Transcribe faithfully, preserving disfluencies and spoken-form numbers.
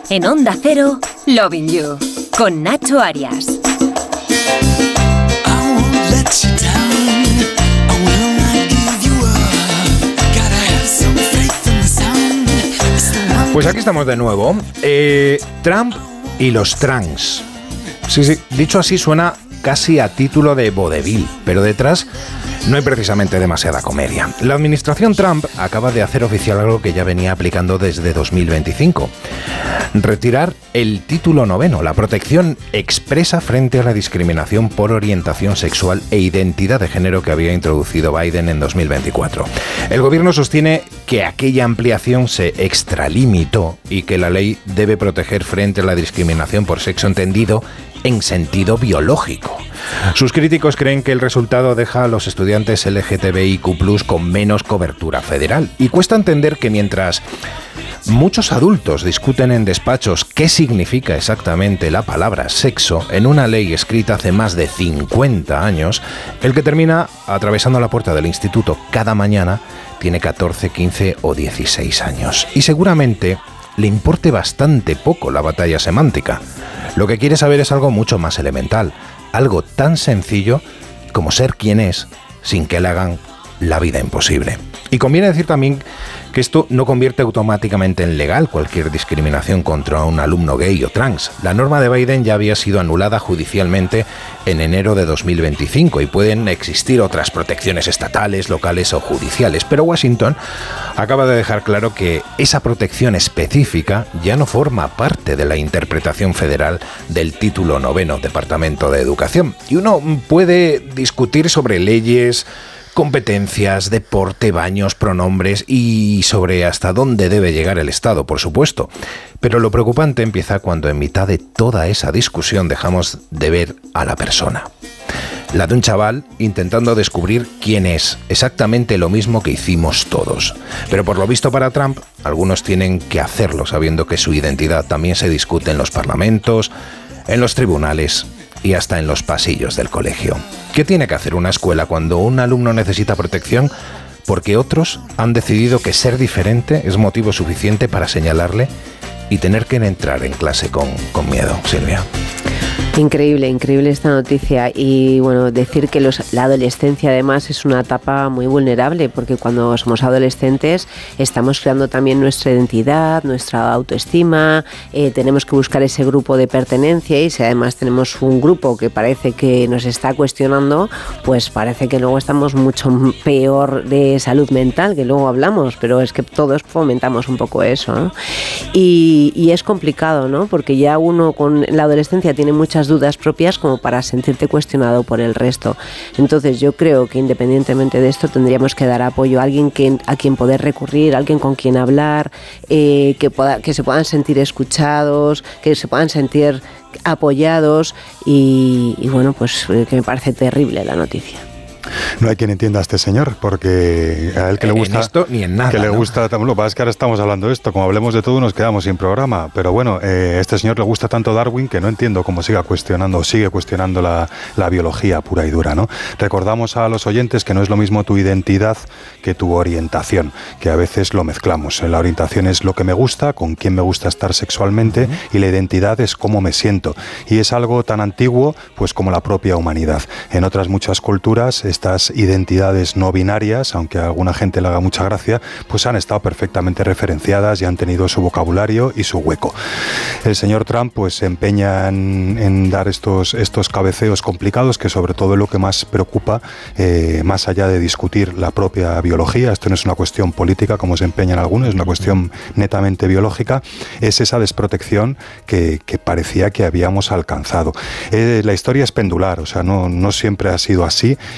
En Onda Cero, Loving You, con Nacho Arias. Pues aquí estamos de nuevo. Eh, Trump y los trans. Sí, sí, dicho así suena casi a título de vodevil, pero detrás no hay precisamente demasiada comedia. La administración Trump acaba de hacer oficial algo que ya venía aplicando desde dos mil veinticinco. Retirar el título noveno, la protección expresa frente a la discriminación por orientación sexual e identidad de género que había introducido Biden en dos mil veinticuatro. El gobierno sostiene que aquella ampliación se extralimitó y que la ley debe proteger frente a la discriminación por sexo entendido en sentido biológico. Sus críticos creen que el resultado deja a los estudiantes L G T B I Q plus, con menos cobertura federal. Y cuesta entender que mientras muchos adultos discuten en despachos qué significa exactamente la palabra sexo en una ley escrita hace más de cincuenta años, el que termina atravesando la puerta del instituto cada mañana tiene catorce, quince o dieciséis años. Y seguramente le importe bastante poco la batalla semántica. Lo que quiere saber es algo mucho más elemental, algo tan sencillo como ser quien es sin que le hagan la vida imposible. Y conviene decir también que esto no convierte automáticamente en legal cualquier discriminación contra un alumno gay o trans. La norma de Biden ya había sido anulada judicialmente en enero de dos mil veinticinco y pueden existir otras protecciones estatales, locales o judiciales, pero Washington acaba de dejar claro que esa protección específica ya no forma parte de la interpretación federal del título noveno Departamento de Educación. Y uno puede discutir sobre leyes, competencias, deporte, baños, pronombres y sobre hasta dónde debe llegar el Estado, por supuesto. Pero lo preocupante empieza cuando en mitad de toda esa discusión dejamos de ver a la persona. La de un chaval intentando descubrir quién es, exactamente lo mismo que hicimos todos. Pero por lo visto para Trump, algunos tienen que hacerlo sabiendo que su identidad también se discute en los parlamentos, en los tribunales y hasta en los pasillos del colegio. ¿Qué tiene que hacer una escuela cuando un alumno necesita protección porque otros han decidido que ser diferente es motivo suficiente para señalarle y tener que entrar en clase con, con miedo? Silvia. Increíble, increíble esta noticia. Y bueno, decir que los, la adolescencia además es una etapa muy vulnerable, porque cuando somos adolescentes estamos creando también nuestra identidad, nuestra autoestima, eh, tenemos que buscar ese grupo de pertenencia, y si además tenemos un grupo que parece que nos está cuestionando, pues parece que luego estamos mucho peor de salud mental, que luego hablamos, pero es que todos fomentamos un poco eso, ¿no? Y, y es complicado, ¿no? Porque ya uno con la adolescencia tiene muchas dudas propias como para sentirte cuestionado por el resto. Entonces yo creo que independientemente de esto tendríamos que dar apoyo a alguien que, a quien poder recurrir, a alguien con quien hablar, eh, que, pueda, que se puedan sentir escuchados, que se puedan sentir apoyados y, y bueno, pues eh, que me parece terrible la noticia. No hay quien entienda a este señor, porque a él que le gusta, en esto ni en nada, que le ¿no? gusta, lo que pasa es que ahora estamos hablando de esto, como hablemos de todo nos quedamos sin programa, pero bueno, eh, a este señor le gusta tanto Darwin que no entiendo cómo siga cuestionando, sigue cuestionando la, la biología pura y dura, ¿no? Recordamos a los oyentes que no es lo mismo tu identidad que tu orientación, que a veces lo mezclamos. La orientación es lo que me gusta, con quién me gusta estar sexualmente, uh-huh. y la identidad es cómo me siento, y es algo tan antiguo pues como la propia humanidad. En otras muchas culturas estas identidades no binarias, aunque a alguna gente le haga mucha gracia, pues han estado perfectamente referenciadas y han tenido su vocabulario y su hueco. El señor Trump pues se empeña en, en dar estos, estos cabeceos complicados, que sobre todo es lo que más preocupa, eh, más allá de discutir la propia biología. Esto no es una cuestión política como se empeñan algunos, es una cuestión netamente biológica, es esa desprotección que, que parecía que habíamos alcanzado. Eh, la historia es pendular, o sea, no, no siempre ha sido así,